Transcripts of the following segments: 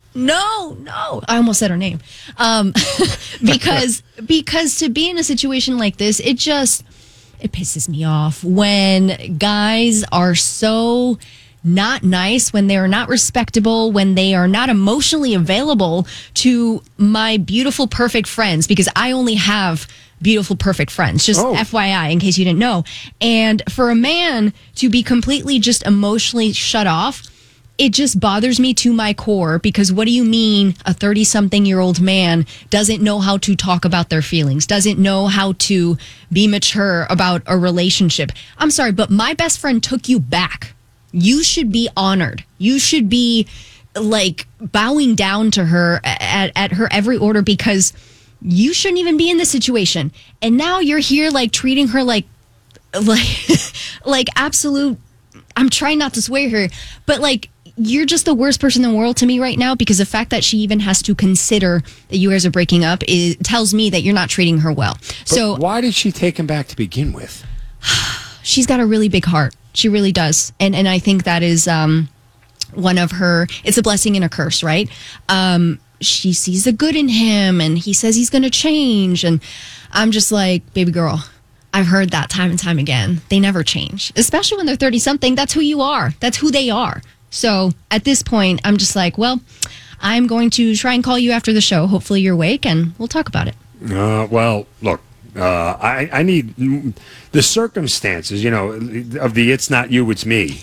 No. I almost said her name. Because to be in a situation like this, it pisses me off when guys are so not nice, when they are not respectable, when they are not emotionally available to my beautiful, perfect friends, because I only have beautiful, perfect friends. Just FYI, in case you didn't know. And for a man to be completely just emotionally shut off, it just bothers me to my core, because what do you mean a 30-something-year-old man doesn't know how to talk about their feelings, doesn't know how to be mature about a relationship? I'm sorry, but my best friend took you back. You should be honored. You should be like bowing down to her at her every order, because you shouldn't even be in this situation. And now you're here like treating her like absolute, I'm trying not to swear here, but like, you're just the worst person in the world to me right now, because the fact that she even has to consider that you guys are breaking up tells me that you're not treating her well. So why did she take him back to begin with? She's got a really big heart. She really does. And I think that is one of her, it's a blessing and a curse, right? She sees the good in him, and he says he's going to change. And I'm just like, baby girl, I've heard that time and time again. They never change, especially when they're 30-something. That's who you are. That's who they are. So at this point, I'm just like, well, I'm going to try and call you after the show. Hopefully you're awake, and we'll talk about it. Well, look, I need the circumstances, of the "it's not you, it's me."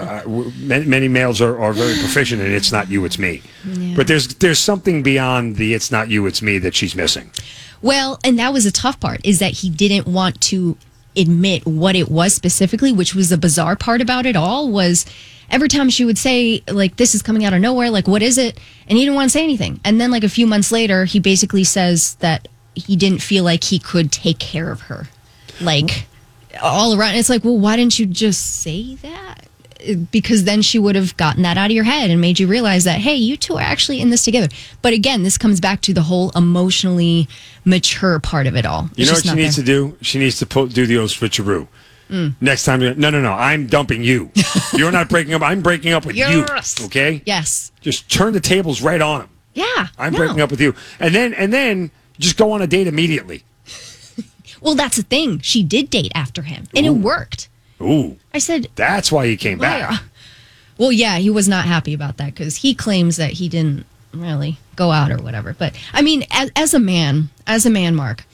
Many males are very proficient in "it's not you, it's me," but there's something beyond the "it's not you, it's me" that she's missing. Well, and that was the tough part, is that he didn't want to admit what it was specifically, which was the bizarre part about it all. Was every time she would say, like, this is coming out of nowhere, like, what is it? And he didn't want to say anything. And then, like, a few months later, he basically says that he didn't feel like he could take care of her, like, all around. It's like, well, why didn't you just say that? Because then she would have gotten that out of your head and made you realize that, hey, you two are actually in this together. But again, this comes back to the whole emotionally mature part of it all. You know what she needs to do? She needs to do the old switcheroo. Next time, no, I'm dumping you. You're not breaking up. I'm breaking up with you. Okay? Yes. Just turn the tables right on him. Yeah. I'm breaking up with you. And then just go on a date immediately. Well, that's the thing. She did date after him, and it worked. Ooh. I said, that's why he came back. Well, yeah, he was not happy about that, because he claims that he didn't really go out or whatever. But I mean, as a man, Mark,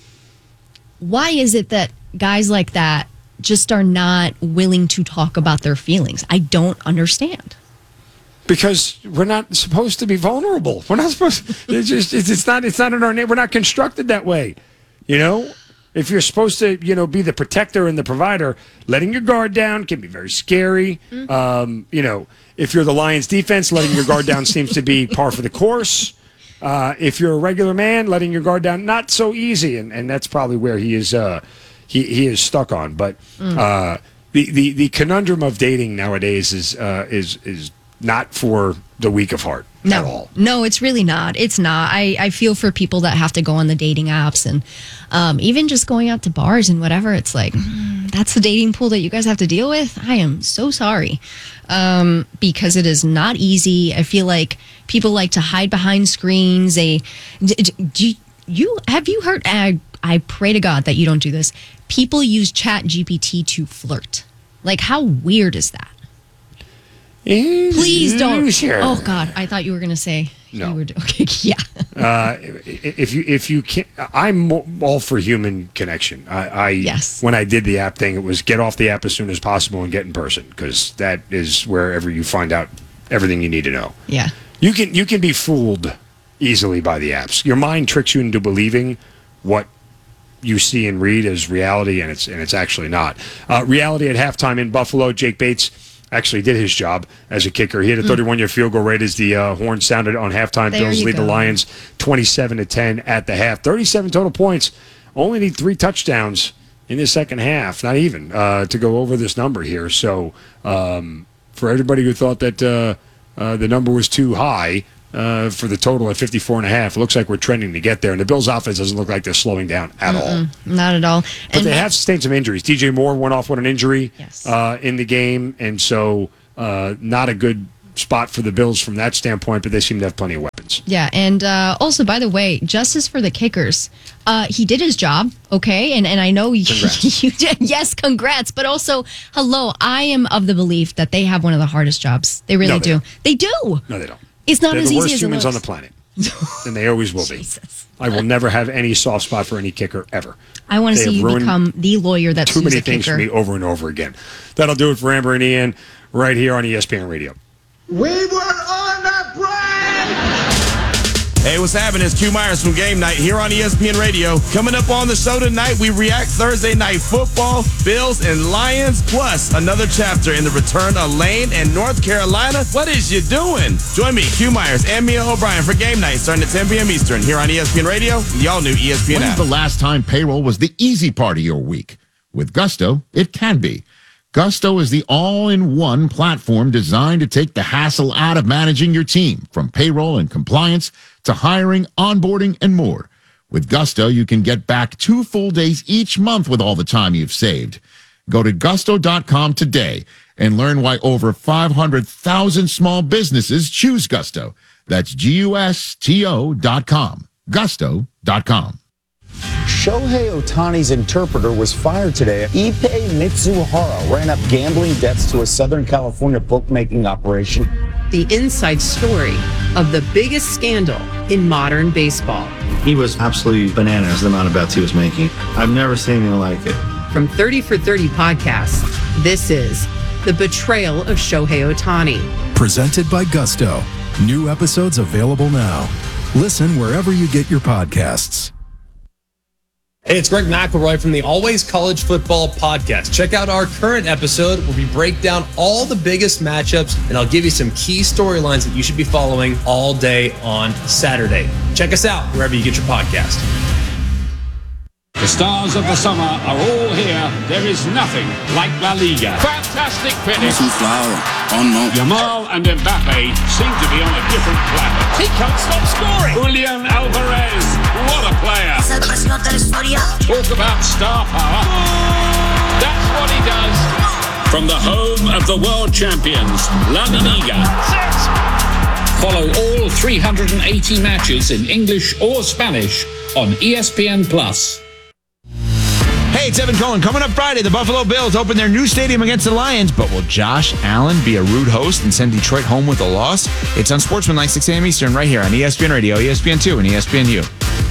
why is it that guys like that just are not willing to talk about their feelings? I don't understand. Because we're not supposed to be vulnerable. We're not supposed to, it's not in our name. We're not constructed that way. If you're supposed to, be the protector and the provider, letting your guard down can be very scary. If you're the Lions defense, letting your guard down seems to be par for the course. If you're a regular man, letting your guard down, not so easy. And that's probably where he is he is stuck on. But the conundrum of dating nowadays is not for the weak of heart at all. No, it's really not. It's not. I feel for people that have to go on the dating apps, and even just going out to bars and whatever. It's like, that's the dating pool that you guys have to deal with. I am so sorry, because it is not easy. I feel like people like to hide behind screens. Have you heard? I pray to God that you don't do this. People use ChatGPT to flirt. Like, how weird is that? Please don't. Sure. Oh God, I thought you were going to say no. You were okay. Yeah. If you can, I'm all for human connection. Yes. When I did the app thing, it was get off the app as soon as possible and get in person, because that is wherever you find out everything you need to know. Yeah. You can be fooled easily by the apps. Your mind tricks you into believing what you see and read as reality, and it's actually not. Reality at halftime in Buffalo, Jake Bates actually did his job as a kicker. He had a 31-year field goal rate as the horn sounded on halftime. Bills lead the Lions 27-10 at the half. 37 total points. Only need 3 touchdowns in the second half, not even, to go over this number here. So for everybody who thought that the number was too high for the total at 54.5, it looks like we're trending to get there. And the Bills' offense doesn't look like they're slowing down at all. Not at all. But they have sustained some injuries. DJ Moore went off with an injury Yes. in the game, and so not a good spot for the Bills from that standpoint, but they seem to have plenty of weapons. Yeah, and also, by the way, justice for the kickers. He did his job, okay? And I know you did. Yes, congrats. But also, hello, I am of the belief that they have one of the hardest jobs. They really do. They do. No, they don't. It's not as easy as it looks. They're the worst humans on the planet. And they always will be. Jesus. I will never have any soft spot for any kicker ever. I want to see you become the lawyer that too sues many things for me over and over again. That'll do it for Amber and Ian right here on ESPN Radio. We were on a break! Hey, what's happening? It's Q Myers from Game Night here on ESPN Radio. Coming up on the show tonight, we react Thursday Night Football, Bills and Lions, plus another chapter in the return of Lane and North Carolina. What is you doing? Join me, Q Myers, and Mia O'Brien for Game Night starting at 10 p.m. Eastern here on ESPN Radio, the all-new ESPN When's app. the last time payroll was the easy part of your week? With Gusto, it can be. Gusto is the all-in-one platform designed to take the hassle out of managing your team, from payroll and compliance to hiring, onboarding, and more. With Gusto, you can get back 2 full days each month with all the time you've saved. Go to gusto.com today and learn why over 500,000 small businesses choose Gusto. That's GUSTO.com. Gusto.com. Shohei Ohtani's interpreter was fired today. Ippei Mitsuhara ran up gambling debts to a Southern California bookmaking operation. The inside story of the biggest scandal in modern baseball. He was absolutely bananas, the amount of bets he was making. I've never seen anything like it. From 30 for 30 podcasts, this is The Betrayal of Shohei Ohtani. Presented by Gusto. New episodes available now. Listen wherever you get your podcasts. Hey, it's Greg McElroy from the Always College Football Podcast. Check out our current episode where we break down all the biggest matchups, and I'll give you some key storylines that you should be following all day on Saturday. Check us out wherever you get your podcast. The stars of the summer are all here. There is nothing like La Liga. Fantastic finish. Yamal and Mbappe seem to be on a different planet. He can't stop scoring. Julian Alvarez, what a player. Talk about star power. That's what he does. From the home of the world champions, La Liga. Follow all 380 matches in English or Spanish on ESPN+. Hey, it's Evan Cohen. Coming up Friday, the Buffalo Bills open their new stadium against the Lions, but will Josh Allen be a rude host and send Detroit home with a loss? It's on Sportsmanlike 6 a.m. Eastern right here on ESPN Radio, ESPN2, and ESPNU.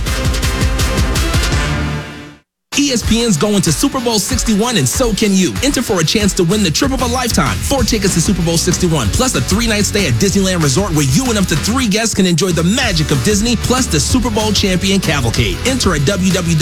ESPN's going to Super Bowl 61, and so can you. Enter for a chance to win the trip of a lifetime. 4 tickets to Super Bowl 61, plus a 3-night stay at Disneyland Resort where you and up to 3 guests can enjoy the magic of Disney, plus the Super Bowl champion cavalcade. Enter at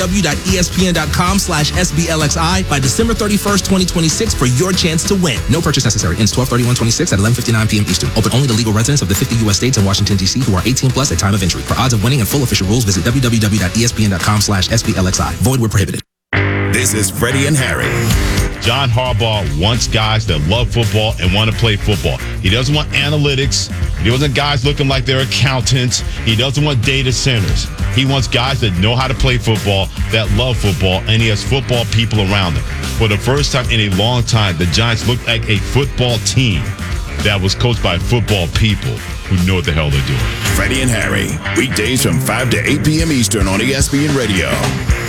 www.espn.com/SBLXI by December 31st, 2026 for your chance to win. No purchase necessary. Ends 12/31/26 at 11:59 p.m. Eastern. Open only to legal residents of the 50 U.S. states and Washington, D.C. who are 18 plus at time of entry. For odds of winning and full official rules, visit www.espn.com/SBLXI. Void where prohibited. This is Freddie and Harry. John Harbaugh wants guys that love football and want to play football. He doesn't want analytics. He doesn't want guys looking like they're accountants. He doesn't want data centers. He wants guys that know how to play football, that love football, and he has football people around them. For the first time in a long time, the Giants look like a football team that was coached by football people who know what the hell they're doing. Freddie and Harry, weekdays from 5 to 8 p.m. Eastern on ESPN Radio.